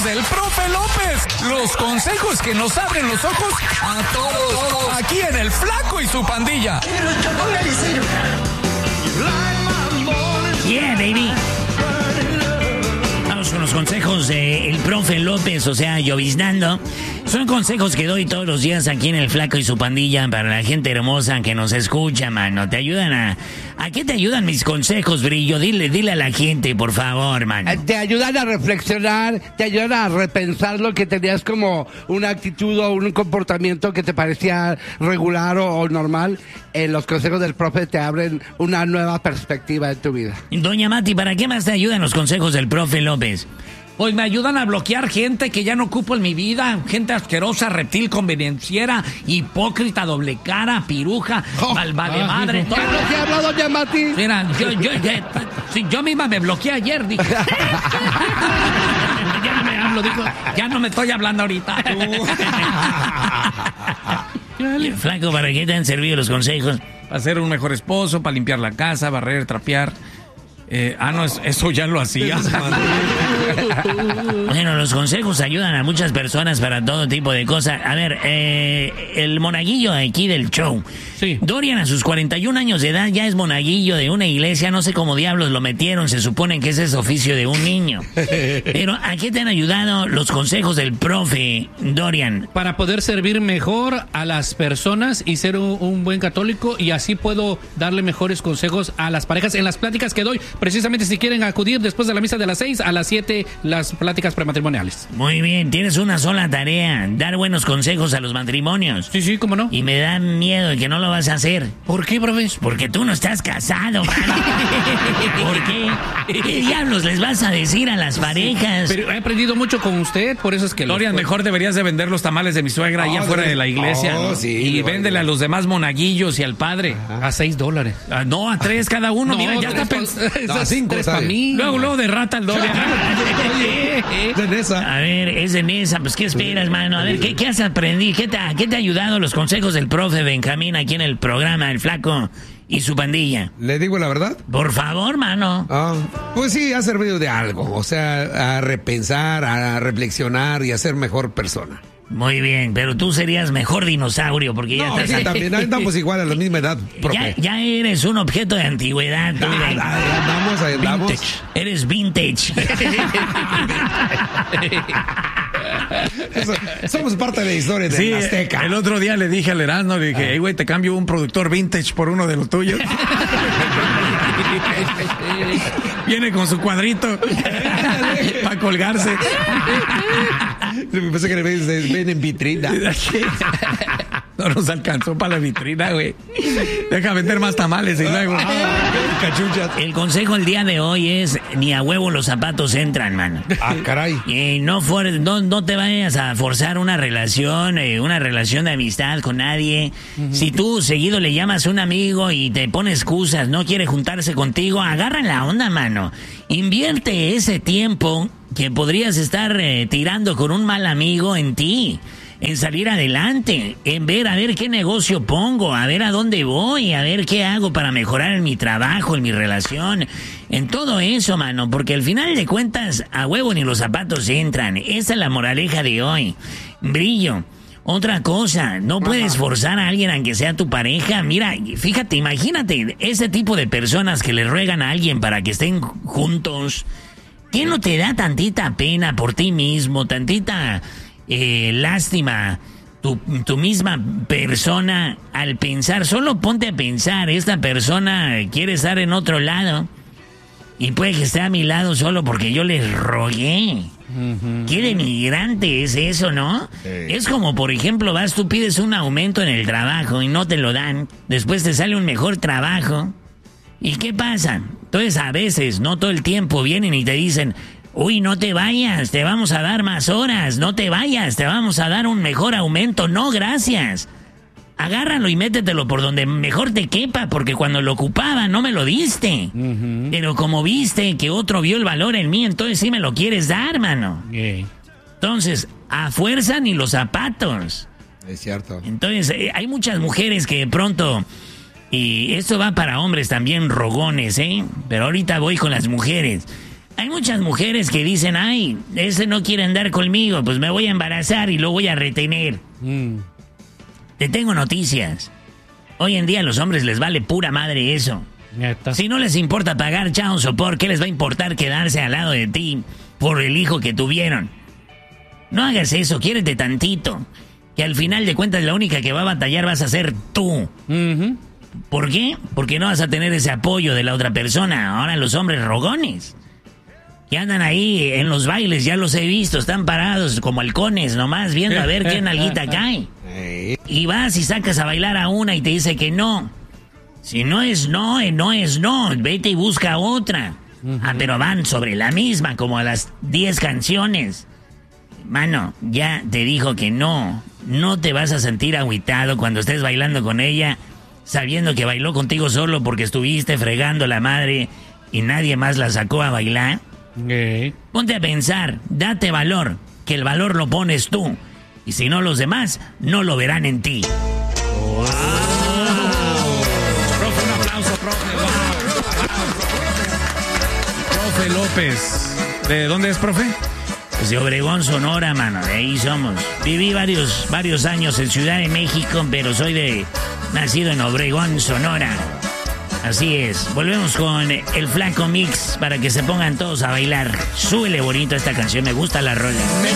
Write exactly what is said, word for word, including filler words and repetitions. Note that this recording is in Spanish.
del profe López. Los consejos que nos abren los ojos a todos. Aquí en El Flaco y su pandilla. Yeah, baby. Vamos con los consejos del profe López, o sea, lloviznando. Son consejos que doy todos los días aquí en El Flaco y su pandilla para la gente hermosa que nos escucha, mano. Te ayudan a... ¿A qué te ayudan mis consejos, Brillo? Dile, dile a la gente, por favor, mano. Te ayudan a reflexionar, te ayudan a repensar lo que tenías como una actitud o un comportamiento que te parecía regular o, o normal. Eh, los consejos del profe te abren una nueva perspectiva en tu vida. Doña Mati, ¿para qué más te ayudan los consejos del profe López? Pues me ayudan a bloquear gente que ya no ocupo en mi vida. Gente asquerosa, reptil, convenenciera, hipócrita, doble cara, piruja, Oh, malvade ah, madre. ¿Qué es lo que habla doña Mati? Mira, yo, yo, yo, sí, yo misma me bloqueé ayer, dije. Ya no me hablo, dijo. Ya no me estoy hablando ahorita. Flaco, ¿para qué te han servido los consejos? Para ser un mejor esposo, para limpiar la casa, barrer, trapear. Eh, ah, no, eso ya lo hacías. Bueno, los consejos ayudan a muchas personas para todo tipo de cosas. A ver, eh, el monaguillo aquí del show. Sí. Dorian, a sus cuarenta y un años de edad, ya es monaguillo de una iglesia. No sé cómo diablos lo metieron. Se supone que ese es oficio de un niño. Pero, ¿a qué te han ayudado los consejos del profe, Dorian? Para poder servir mejor a las personas y ser un, un buen católico, y así puedo darle mejores consejos a las parejas en las pláticas que doy. Precisamente si quieren acudir después de la misa de las seis, a las siete las pláticas prematrimoniales. Muy bien, tienes una sola tarea: dar buenos consejos a los matrimonios. Sí, sí, cómo no. Y me da miedo de que no lo vas a hacer. ¿Por qué, profesor? Porque tú no estás casado, mano. ¿Por qué? ¿Qué diablos les vas a decir a las parejas? Pero he aprendido mucho con usted, por eso es que... Dorian, los... mejor deberías de vender los tamales de mi suegra allá Oh, afuera de... de la iglesia. Oh, ¿no? sí, y véndele a los demás monaguillos y al padre. A seis dólares. Ah, no, a tres cada uno. No, Mira, ya está tres pensando. pa- No, esas cinco, tres ¿sabe? para mí. Luego, luego de rata el Dorian. De Nesa. A ver, es en esa, pues ¿qué esperas, mano? A ver, ¿qué, qué has aprendido? ¿Qué te, ha, ¿Qué te ha ayudado los consejos del profe Benjamín aquí en el programa El Flaco y su pandilla? ¿Le digo la verdad? Por favor, mano. Ah, pues sí, ha servido de algo. O sea, a repensar, a reflexionar y a ser mejor persona. Muy bien, pero tú serías mejor dinosaurio porque ya No, estás... sí, también andamos igual a la misma edad, ya, profe. ya eres un objeto de antigüedad. tú, Ah, de- ahí andamos, ahí andamos. Vintage. Eres vintage. Eso- somos parte de la historia de Sí, la Azteca. el otro día le dije al Erasmo, le dije, hey, güey, te cambio un productor vintage por uno de los tuyos. Viene con su cuadrito para colgarse. Me pensé que le ven, ven en vitrina. No nos alcanzó para la vitrina, güey. Deja vender más tamales y luego Cachuchas. El consejo el día de hoy es: ni a huevo los zapatos entran, mano. Ah, caray. Y no, for- no, no te vayas a forzar una relación, eh, una relación de amistad con nadie. Si tú seguido le llamas a un amigo y te pone excusas, no quiere juntarse contigo, agarra la onda, mano. Invierte ese tiempo que podrías estar eh, tirando con un mal amigo en ti, en salir adelante, en ver a ver qué negocio pongo, a ver a dónde voy, a ver qué hago para mejorar en mi trabajo, en mi relación, en todo eso, mano, porque al final de cuentas, a huevo ni los zapatos entran. Esa es la moraleja de hoy. Brillo. Otra cosa, no puedes forzar a alguien aunque sea tu pareja. Mira, fíjate, imagínate ese tipo de personas que le ruegan a alguien para que estén juntos. ¿Qué no te da tantita pena por ti mismo, tantita eh, lástima, tu, tu misma persona al pensar? Solo ponte a pensar, esta persona quiere estar en otro lado y puede que esté a mi lado solo porque yo les rogué. Uh-huh. Qué denigrante es eso, ¿no? Sí. Es como, por ejemplo, vas, tú pides un aumento en el trabajo y no te lo dan. Después te sale un mejor trabajo. ¿Y qué pasa? Entonces a veces, no todo el tiempo, vienen y te dicen: uy, no te vayas, te vamos a dar más horas, no te vayas, te vamos a dar un mejor aumento. No, gracias. Agárralo y métetelo por donde mejor te quepa, porque cuando lo ocupaba no me lo diste. Uh-huh. Pero como viste que otro vio el valor en mí, entonces sí me lo quieres dar, mano. Yeah. Entonces, a fuerza ni los zapatos. Es cierto. Entonces, eh, hay muchas mujeres que de pronto... Y esto va para hombres también rogones, ¿eh? Pero ahorita voy con las mujeres. Hay muchas mujeres que dicen, ay, ese no quiere andar conmigo, pues me voy a embarazar y lo voy a retener. Mm. Te tengo noticias. Hoy en día a los hombres les vale pura madre eso. Neta. Si no les importa pagar child support, ¿qué les va a importar quedarse al lado de ti por el hijo que tuvieron? No hagas eso, quiérete tantito. Que al final de cuentas la única que va a batallar vas a ser tú. Uh-huh. ¿Por qué? Porque no vas a tener ese apoyo de la otra persona. Ahora los hombres rogones que andan ahí en los bailes, ya los he visto, están parados como halcones nomás viendo a ver qué nalguita cae. Y vas y sacas a bailar a una y te dice que no. Si no es no, eh, no es no, vete y busca otra. Uh-huh. Ah, pero van sobre la misma, como a las diez canciones. Mano, ya te dijo que no. No te vas a sentir agüitado cuando estés bailando con ella, sabiendo que bailó contigo solo porque estuviste fregando la madre y nadie más la sacó a bailar. Okay. Ponte a pensar, date valor, que el valor lo pones tú. Y si no, los demás no lo verán en ti. Oh. Oh. Profe, un aplauso, profe. Wow. Profe López. ¿De dónde es, profe? Pues de Obregón, Sonora, mano, de ahí somos. Viví varios, varios años en Ciudad de México, pero soy de nacido en Obregón, Sonora. Así es, volvemos con el Flaco Mix para que se pongan todos a bailar. Súbele bonito esta canción, me gusta la rola.